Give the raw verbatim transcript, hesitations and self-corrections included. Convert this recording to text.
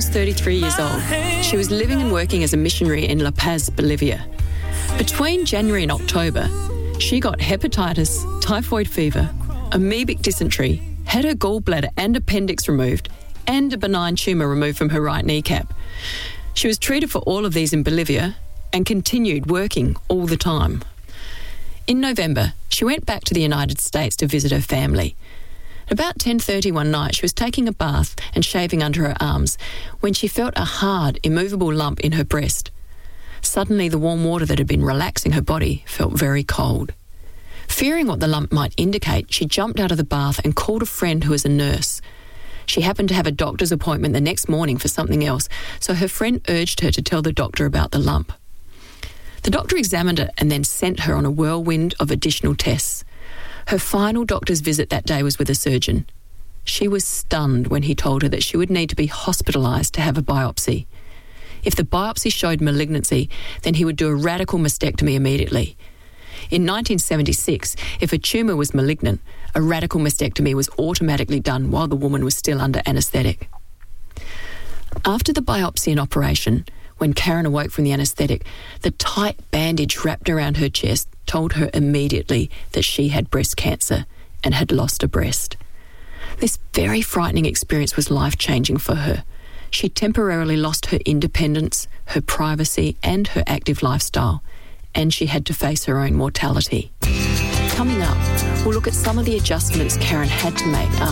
thirty-three years old. She was living and working as a missionary in La Paz, Bolivia. Between January and October, she got hepatitis, typhoid fever, amoebic dysentery, had her gallbladder and appendix removed, and a benign tumour removed from her right kneecap. She was treated for all of these in Bolivia and continued working all the time. In November, she went back to the United States to visit her family. At about ten thirty one night, she was taking a bath and shaving under her arms when she felt a hard, immovable lump in her breast. Suddenly, the warm water that had been relaxing her body felt very cold. Fearing what the lump might indicate, she jumped out of the bath and called a friend who was a nurse. She happened to have a doctor's appointment the next morning for something else, so her friend urged her to tell the doctor about the lump. The doctor examined it and then sent her on a whirlwind of additional tests. Her final doctor's visit that day was with a surgeon. She was stunned when he told her that she would need to be hospitalised to have a biopsy. If the biopsy showed malignancy, then he would do a radical mastectomy immediately. In nineteen seventy-six, if a tumour was malignant, a radical mastectomy was automatically done while the woman was still under anaesthetic. After the biopsy and operation, when Karen awoke from the anaesthetic, the tight bandage wrapped around her chest told her immediately that she had breast cancer and had lost a breast. This very frightening experience was life-changing for her. She temporarily lost her independence, her privacy, and her active lifestyle, and she had to face her own mortality. Coming up, we'll look at some of the adjustments Karen had to make